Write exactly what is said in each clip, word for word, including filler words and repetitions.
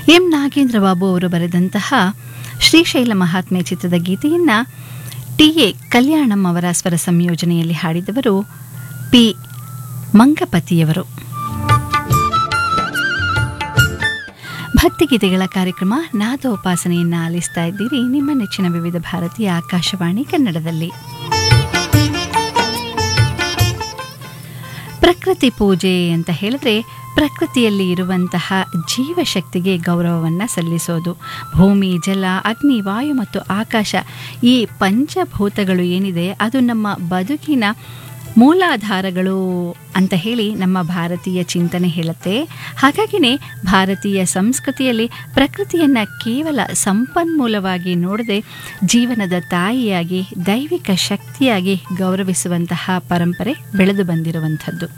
M Nagendra Babu ಅವರು ಬರೆದಂತಹ ಶ್ರೀಶೈಲ ಮಹಾತ್ಮೆ ಚಿತ್ರದ ಗೀತೆಯನ್ನು ಟಿ ಎ ಕಲ್ಯಾಣಂ ಅವರ ಸ್ವರ ಸಂಯೋಜನೆಯಲ್ಲಿ ಹಾಡಿದವರು ಪಿ ಮಂಗಪತಿಯವರು. ಭಕ್ತಿಗೀತೆಗಳ ಕಾರ್ಯಕ್ರಮ ನಾದೋಪಾಸನೆಯನ್ನು ಆಲಿಸ್ತಾ ಇದ್ದೀರಿ ನಿಮ್ಮ ನೆಚ್ಚಿನ ವಿವಿಧ ಭಾರತೀಯ ಆಕಾಶವಾಣಿ ಕನ್ನಡದಲ್ಲಿ. ಪ್ರಕೃತಿ ಪೂಜೆ ಅಂತ ಹೇಳಿದ್ರೆ ಪ್ರಕೃತಿಯಲ್ಲಿ ಇರುವಂತಹ ಜೀವಶಕ್ತಿಗೆ ಗೌರವವನ್ನು ಸಲ್ಲಿಸೋದು. ಭೂಮಿ, ಜಲ, ಅಗ್ನಿ, ವಾಯು ಮತ್ತು ಆಕಾಶ ಈ ಪಂಚಭೂತಗಳು ಏನಿದೆ ಅದು ನಮ್ಮ ಬದುಕಿನ ಮೂಲಾಧಾರಗಳು ಅಂತ ಹೇಳಿ ನಮ್ಮ ಭಾರತೀಯ ಚಿಂತನೆ ಹೇಳುತ್ತೆ. ಹಾಗಾಗಿನೇ ಭಾರತೀಯ ಸಂಸ್ಕೃತಿಯಲ್ಲಿ ಪ್ರಕೃತಿಯನ್ನು ಕೇವಲ ಸಂಪನ್ಮೂಲವಾಗಿ ನೋಡದೆ ಜೀವನದ ತಾಯಿಯಾಗಿ ದೈವಿಕ ಶಕ್ತಿಯಾಗಿ ಗೌರವಿಸುವಂತಹ ಪರಂಪರೆ ಬೆಳೆದು ಬಂದಿರುವಂಥದ್ದು.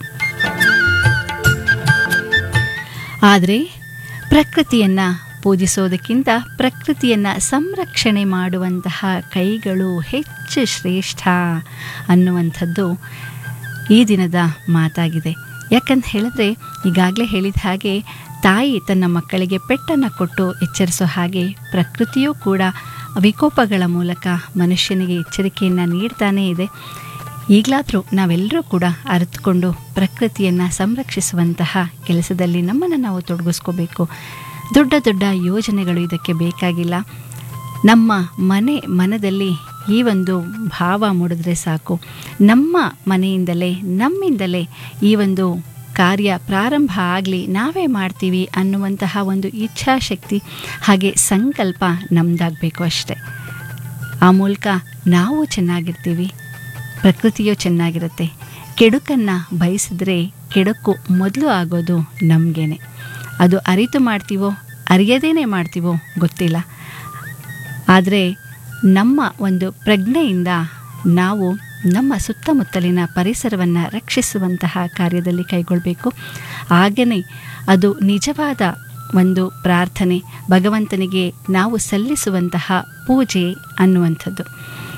ಆದರೆ ಪ್ರಕೃತಿಯನ್ನು ಪೂಜಿಸೋದಕ್ಕಿಂತ ಪ್ರಕೃತಿಯನ್ನು ಸಂರಕ್ಷಣೆ ಮಾಡುವಂತಹ ಕೈಗಳು ಹೆಚ್ಚು ಶ್ರೇಷ್ಠ ಅನ್ನುವಂಥದ್ದು ಈ ದಿನದ ಮಾತಾಗಿದೆ. ಯಾಕಂತ ಹೇಳಿದ್ರೆ ಈಗಾಗಲೇ ಹೇಳಿದ ಹಾಗೆ ತಾಯಿ ತನ್ನ ಮಕ್ಕಳಿಗೆ ಪೆಟ್ಟನ್ನು ಕೊಟ್ಟು ಎಚ್ಚರಿಸೋ ಹಾಗೆ ಪ್ರಕೃತಿಯೂ ಕೂಡ ವಿಕೋಪಗಳ ಮೂಲಕ ಮನುಷ್ಯನಿಗೆ ಎಚ್ಚರಿಕೆಯನ್ನು ನೀಡ್ತಾನೇ ಇದೆ. ಈಗಲಾದರೂ ನಾವೆಲ್ಲರೂ ಕೂಡ ಅರಿತುಕೊಂಡು ಪ್ರಕೃತಿಯನ್ನು ಸಂರಕ್ಷಿಸುವಂತಹ ಕೆಲಸದಲ್ಲಿ ನಮ್ಮನ್ನು ನಾವು ತೊಡಗಿಸ್ಕೋಬೇಕು. ದೊಡ್ಡ ದೊಡ್ಡ ಯೋಜನೆಗಳು ಇದಕ್ಕೆ ಬೇಕಾಗಿಲ್ಲ. ನಮ್ಮ ಮನೆ ಮನದಲ್ಲಿ ಈ ಒಂದು ಭಾವ ಮೂಡಿದ್ರೆ ಸಾಕು. ನಮ್ಮ ಮನೆಯಿಂದಲೇ ನಮ್ಮಿಂದಲೇ ಈ ಒಂದು ಕಾರ್ಯ ಪ್ರಾರಂಭ ಆಗಲಿ, ನಾವೇ ಮಾಡ್ತೀವಿ ಅನ್ನುವಂತಹ ಒಂದು ಇಚ್ಛಾಶಕ್ತಿ ಹಾಗೆ ಸಂಕಲ್ಪ ನಮ್ಮದಾಗಬೇಕು ಅಷ್ಟೆ. ಆ ಮೂಲಕ ನಾವು ಚೆನ್ನಾಗಿರ್ತೀವಿ, ಪ್ರಕೃತಿಯೂ ಚೆನ್ನಾಗಿರುತ್ತೆ. ಕೆಡುಕನ್ನು ಬಯಸಿದ್ರೆ ಕೆಡುಕು ಮೊದಲು ಆಗೋದು ನಮಗೇನೆ. ಅದು ಅರಿತು ಮಾಡ್ತೀವೋ ಅರಿಯದೇನೆ ಮಾಡ್ತೀವೋ ಗೊತ್ತಿಲ್ಲ. ಆದರೆ ನಮ್ಮ ಒಂದು ಪ್ರಜ್ಞೆಯಿಂದ ನಾವು ನಮ್ಮ ಸುತ್ತಮುತ್ತಲಿನ ಪರಿಸರವನ್ನು ರಕ್ಷಿಸುವಂತಹ ಕಾರ್ಯದಲ್ಲಿ ಕೈಗೊಳ್ಳಬೇಕು. ಹಾಗೆಯೇ ಅದು ನಿಜವಾದ ಒಂದು ಪ್ರಾರ್ಥನೆ, ಭಗವಂತನಿಗೆ ನಾವು ಸಲ್ಲಿಸುವಂತಹ ಪೂಜೆ ಅನ್ನುವಂಥದ್ದು.